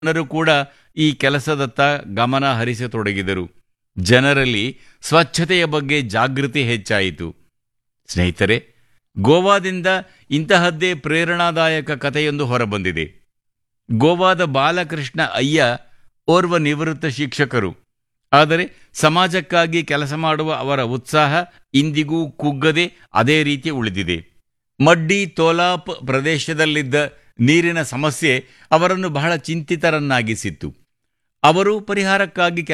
ಜನರು ಕೂಡ ಈ ಕೆಲಸದತ್ತ ಗಮನ ಹರಿಸತೊಡಗಿದರು. ಜನರಲ್ಲಿ ಸ್ವಚ್ಛತೆಯ ಬಗ್ಗೆ ಜಾಗೃತಿ ಹೆಚ್ಚಾಯಿತು. ಸ್ನೇಹಿತರೆ, ಗೋವಾದಿಂದ ಇಂತಹದ್ದೇ ಪ್ರೇರಣಾದಾಯಕ ಕಥೆಯೊಂದು ಹೊರಬಂದಿದೆ. ಗೋವಾದ ಬಾಲಕೃಷ್ಣ ಅಯ್ಯ ಓರ್ವ ನಿವೃತ್ತ ಶಿಕ್ಷಕರು. ಆದರೆ ಸಮಾಜಕ್ಕಾಗಿ ಕೆಲಸ ಮಾಡುವ ಅವರ ಉತ್ಸಾಹ ಇಂದಿಗೂ ಕುಗ್ಗದೆ ಅದೇ ರೀತಿ ಉಳಿದಿದೆ. ಮಡ್ಡಿ ತೋಲಾಪ್ ಪ್ರದೇಶದಲ್ಲಿದ್ದ ನೀರಿನ ಸಮಸ್ಯೆ ಅವರನ್ನು ಬಹಳ ಚಿಂತಿತರನ್ನಾಗಿಸಿತ್ತು. ಅವರು ಪರಿಹಾರಕ್ಕಾಗಿ